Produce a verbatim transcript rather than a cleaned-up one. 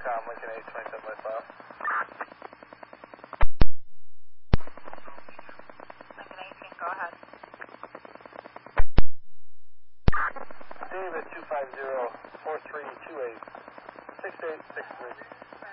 com, Lincoln eight twenty-seven by file. Lincoln eighteen, go ahead. Steve at two five zero, four three two eight, six eight six three.